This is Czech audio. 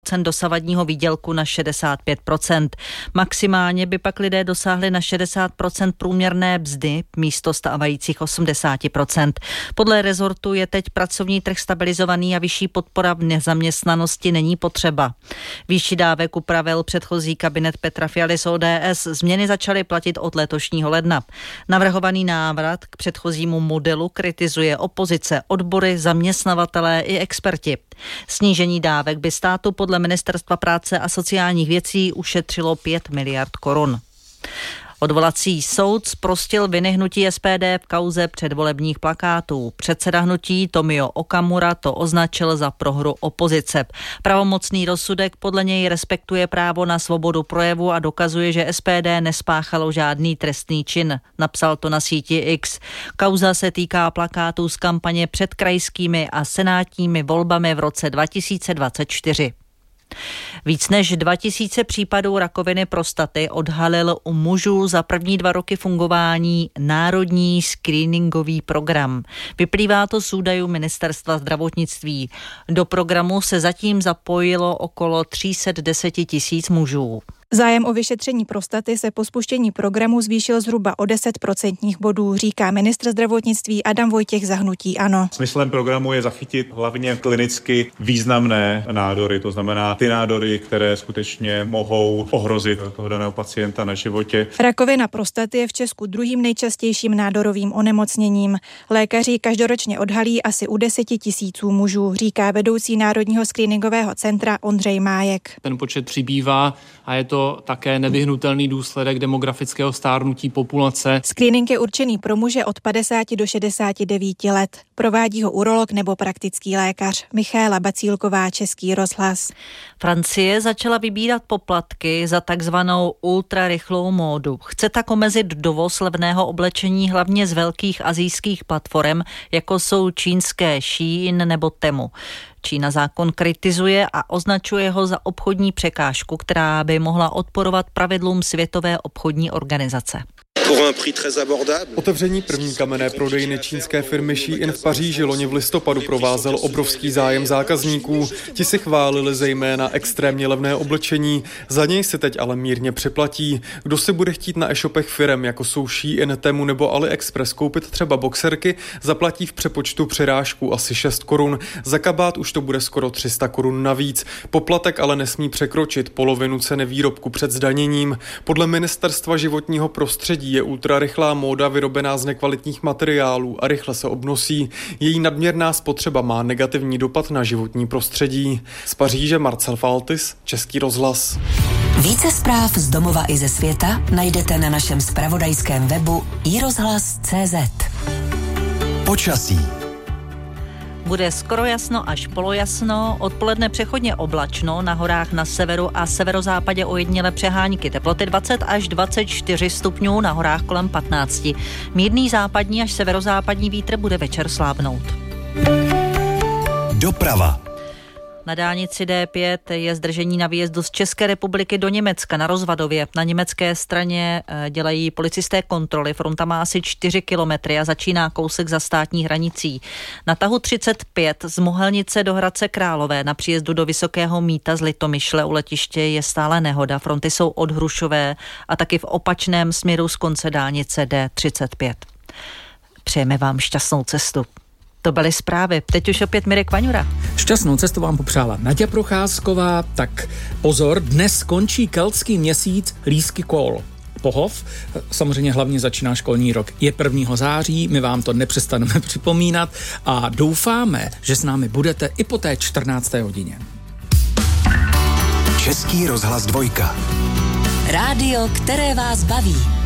dosavadního výdělku na 65%. Maximálně by pak lidé dosáhli na 60% průměrné mzdy místo stávajících 80%. Podle rezortu je teď pracovní trh stabilizovaný a vyšší podpora v nezaměstnanosti není potřeba. Výši dávek upravil předchozí kabinet Petra Fialy z ODS. Změny začaly platit od letošního ledna. Navrhovaný návrat k předchozímu modelu kritizuje opozice, odbory, zaměstnavatelé i experti. Snížení dávek by státu podle Ministerstva práce a sociálních věcí ušetřilo 5 miliard korun. Odvolací soud zprostil viny hnutí SPD v kauze předvolebních plakátů. Předseda hnutí Tomio Okamura to označil za prohru opozice. Pravomocný rozsudek podle něj respektuje právo na svobodu projevu a dokazuje, že SPD nespáchalo žádný trestný čin. Napsal to na síti X. Kauza se týká plakátů z kampaně před krajskými a senátními volbami v roce 2024. Víc než 2000 případů rakoviny prostaty odhalil u mužů za první 2 roky fungování Národní screeningový program. Vyplývá to z údajů Ministerstva zdravotnictví. Do programu se zatím zapojilo okolo 310 000 mužů. Zájem o vyšetření prostaty se po spuštění programu zvýšil zhruba o 10% bodů, říká ministr zdravotnictví Adam Vojtěch za hnutí ANO. Smyslem programu je zachytit hlavně klinicky významné nádory, to znamená ty nádory, které skutečně mohou ohrozit toho daného pacienta na životě. Rakovina prostaty je v Česku druhým nejčastějším nádorovým onemocněním. Lékaři každoročně odhalí asi u 10 000 mužů, říká vedoucí Národního screeningového centra Ondřej Májek. Ten počet přibývá a je to také nevyhnutelný důsledek demografického stárnutí populace. Screening je určený pro muže od 50 do 69 let. Provádí ho urolog nebo praktický lékař. Michaela Bacílková, Český rozhlas. Francie začala vybírat poplatky za takzvanou ultrarychlou módu. Chce tak omezit dovoz levného oblečení hlavně z velkých asijských platform, jako jsou čínské Shein nebo Temu. Čína zákon kritizuje a označuje ho za obchodní překážku, která by mohla odporovat pravidlům Světové obchodní organizace. Otevření první kamenné prodejny čínské firmy Shein v Paříži loni v listopadu provázel obrovský zájem zákazníků. Ti si chválili zejména extrémně levné oblečení, za něj se teď ale mírně přeplatí. Kdo si bude chtít na e-shopech firem, jako jsou Shein, Temu nebo AliExpress, koupit třeba boxerky, zaplatí v přepočtu přirážku asi 6 korun. Za kabát už to bude skoro 300 korun navíc. Poplatek ale nesmí překročit polovinu ceny výrobku před zdaněním. Podle Ministerstva životního prostředí je ultrarychlá móda vyrobená z nekvalitních materiálů a rychle se obnosí. Její nadměrná spotřeba má negativní dopad na životní prostředí. Z Paříže Marcel Faltis, Český rozhlas. Více zpráv z domova i ze světa najdete na našem zpravodajském webu iRozhlas.cz. Počasí. Bude skoro jasno až polojasno, odpoledne přechodně oblačno, na horách na severu a severozápadě ojedinělé přehánky. Teploty 20 až 24 stupňů, na horách kolem 15. Mírný západní až severozápadní vítr bude večer slábnout. Doprava. Na dálnici D5 je zdržení na výjezdu z České republiky do Německa na Rozvadově. Na německé straně dělají policisté kontroly. Fronta má asi 4 kilometry a začíná kousek za státní hranicí. Na tahu 35 z Mohelnice do Hradce Králové na příjezdu do Vysokého Mýta z Litomyšle u letiště je stále nehoda. Fronty jsou od Hrušové a taky v opačném směru z konce dálnice D35. Přejeme vám šťastnou cestu. To byly zprávy. Teď už opět Mirek Vaňura. Šťastnou cestu vám popřála Naďa Procházková. Tak pozor, dnes skončí keltský měsíc Lísky kol. Pohov, samozřejmě hlavně začíná školní rok. Je 1. září, my vám to nepřestaneme připomínat a doufáme, že s námi budete i po té 14. hodině. Český rozhlas 2. Rádio, které vás baví.